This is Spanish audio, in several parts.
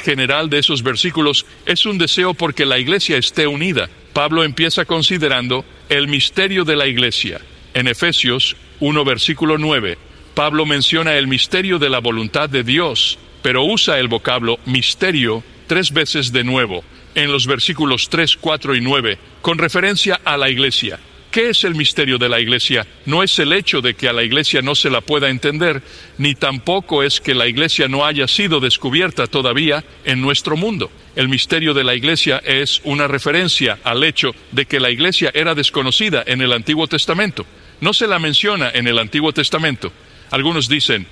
general de esos versículos es un deseo porque la iglesia esté unida. Pablo empieza considerando el misterio de la iglesia. En Efesios 1, versículo 9, Pablo menciona el misterio de la voluntad de Dios, pero usa el vocablo misterio 3 veces de nuevo, en los versículos 3, 4 y 9, con referencia a la iglesia. ¿Qué es el misterio de la iglesia? No es el hecho de que a la iglesia no se la pueda entender, ni tampoco es que la iglesia no haya sido descubierta todavía en nuestro mundo. El misterio de la iglesia es una referencia al hecho de que la iglesia era desconocida en el Antiguo Testamento. No se la menciona en el Antiguo Testamento. Algunos dicen,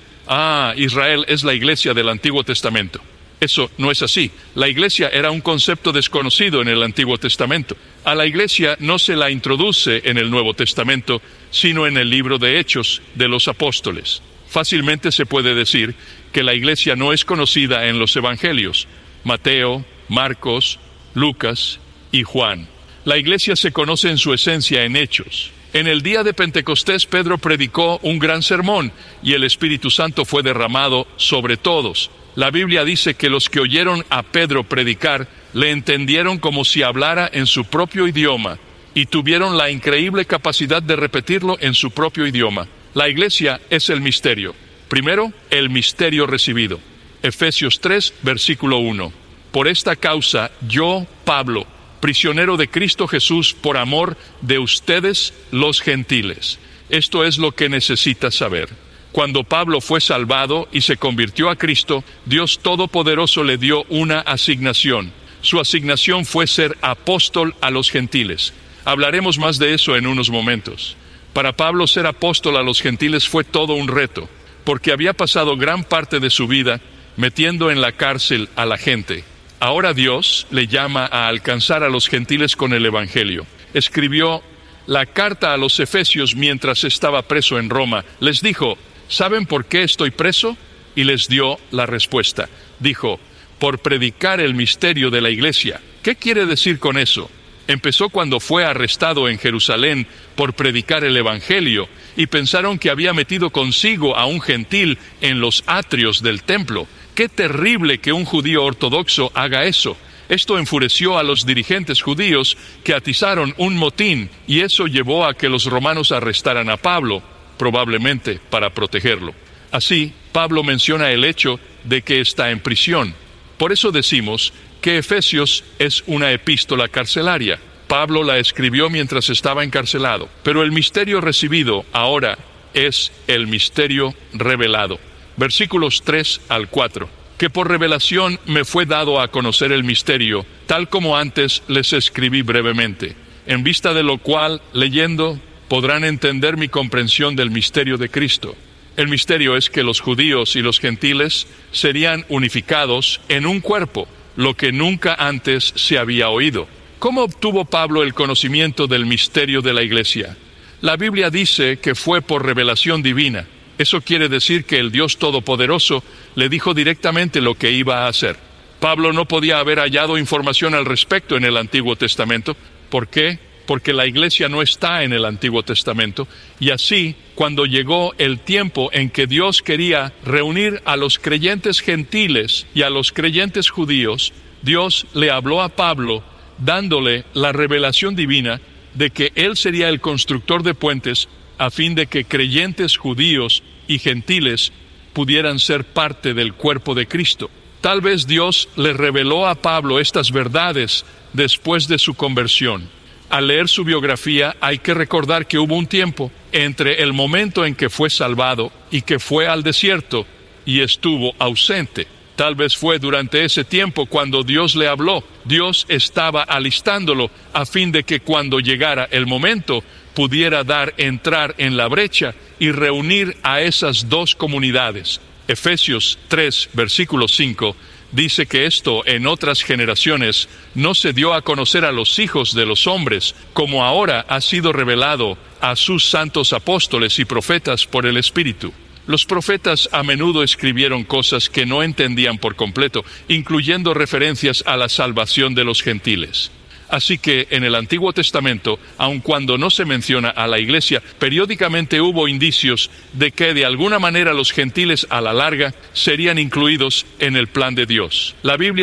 Israel es la iglesia del Antiguo Testamento. Eso no es así. La iglesia era un concepto desconocido en el Antiguo Testamento. A la iglesia no se la introduce en el Nuevo Testamento, sino en el libro de Hechos de los Apóstoles. Fácilmente se puede decir que la iglesia no es conocida en los evangelios, Mateo, Marcos, Lucas y Juan. La iglesia se conoce en su esencia en Hechos. En el día de Pentecostés, Pedro predicó un gran sermón y el Espíritu Santo fue derramado sobre todos. La Biblia dice que los que oyeron a Pedro predicar le entendieron como si hablara en su propio idioma y tuvieron la increíble capacidad de repetirlo en su propio idioma. La iglesia es el misterio. Primero, el misterio recibido. Efesios 3, versículo 1. Por esta causa, yo, Pablo, prisionero de Cristo Jesús, por amor de ustedes, los gentiles. Esto es lo que necesitas saber. Cuando Pablo fue salvado y se convirtió a Cristo, Dios Todopoderoso le dio una asignación. Su asignación fue ser apóstol a los gentiles. Hablaremos más de eso en unos momentos. Para Pablo, ser apóstol a los gentiles fue todo un reto, porque había pasado gran parte de su vida metiendo en la cárcel a la gente. Ahora Dios le llama a alcanzar a los gentiles con el Evangelio. Escribió la carta a los Efesios mientras estaba preso en Roma. Les dijo, ¿saben por qué estoy preso? Y les dio la respuesta. Dijo, por predicar el misterio de la iglesia. ¿Qué quiere decir con eso? Empezó cuando fue arrestado en Jerusalén por predicar el Evangelio y pensaron que había metido consigo a un gentil en los atrios del templo. ¡Qué terrible que un judío ortodoxo haga eso! Esto enfureció a los dirigentes judíos que atizaron un motín y eso llevó a que los romanos arrestaran a Pablo, probablemente para protegerlo. Así, Pablo menciona el hecho de que está en prisión. Por eso decimos que Efesios es una epístola carcelaria. Pablo la escribió mientras estaba encarcelado, pero el misterio recibido ahora es el misterio revelado. Versículos 3 al 4. Que por revelación me fue dado a conocer el misterio, tal como antes les escribí brevemente, en vista de lo cual, leyendo, podrán entender mi comprensión del misterio de Cristo. El misterio es que los judíos y los gentiles serían unificados en un cuerpo, lo que nunca antes se había oído. ¿Cómo obtuvo Pablo el conocimiento del misterio de la iglesia? La Biblia dice que fue por revelación divina. Eso quiere decir que el Dios Todopoderoso le dijo directamente lo que iba a hacer. Pablo no podía haber hallado información al respecto en el Antiguo Testamento. ¿Por qué? Porque la iglesia no está en el Antiguo Testamento. Y así, cuando llegó el tiempo en que Dios quería reunir a los creyentes gentiles y a los creyentes judíos, Dios le habló a Pablo dándole la revelación divina de que él sería el constructor de puentes a fin de que creyentes judíos y gentiles pudieran ser parte del cuerpo de Cristo. Tal vez Dios le reveló a Pablo estas verdades después de su conversión. Al leer su biografía hay que recordar que hubo un tiempo entre el momento en que fue salvado y que fue al desierto y estuvo ausente. Tal vez fue durante ese tiempo cuando Dios le habló. Dios estaba alistándolo a fin de que cuando llegara el momento pudiera entrar en la brecha y reunir a esas dos comunidades. Efesios 3, versículo 5, dice que esto en otras generaciones no se dio a conocer a los hijos de los hombres, como ahora ha sido revelado a sus santos apóstoles y profetas por el Espíritu. Los profetas a menudo escribieron cosas que no entendían por completo, incluyendo referencias a la salvación de los gentiles. Así que en el Antiguo Testamento, aun cuando no se menciona a la iglesia, periódicamente hubo indicios de que de alguna manera los gentiles a la larga serían incluidos en el plan de Dios. La Biblia